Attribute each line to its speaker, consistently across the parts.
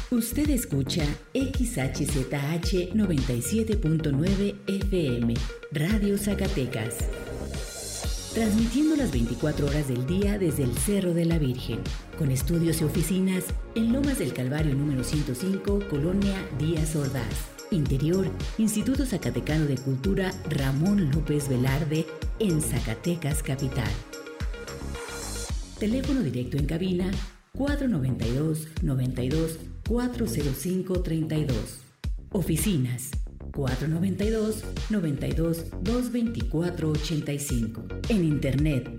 Speaker 1: Usted escucha XHZH 97.9 FM, Radio Zacatecas. Transmitiendo las 24 horas del día desde el Cerro de la Virgen, con estudios y oficinas en Lomas del Calvario número 105, Colonia Díaz Ordaz. Interior, Instituto Zacatecano de Cultura Ramón López Velarde, en Zacatecas Capital. Teléfono directo en cabina 492-92-405-32. Oficinas 492-92-224-85. En internet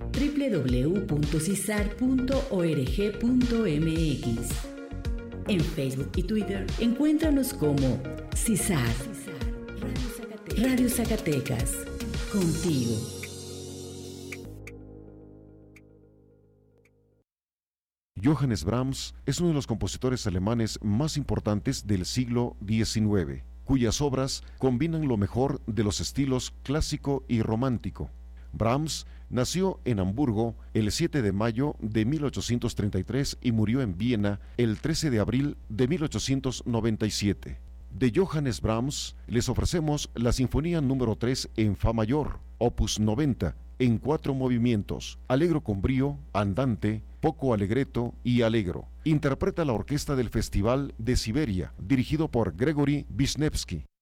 Speaker 1: www.cisar.org.mx. En Facebook y Twitter encuéntranos como CISAR. Radio Zacatecas. Contigo.
Speaker 2: Johannes Brahms es uno de los compositores alemanes más importantes del siglo XIX, cuyas obras combinan lo mejor de los estilos clásico y romántico. Brahms nació en Hamburgo el 7 de mayo de 1833 y murió en Viena el 13 de abril de 1897. De Johannes Brahms les ofrecemos la Sinfonía número 3 en Fa mayor, opus 90, en 4 movimientos: allegro con brío, andante, poco allegretto y allegro. Interpreta la orquesta del Festival de Siberia, dirigido por Gregory Wisniewski.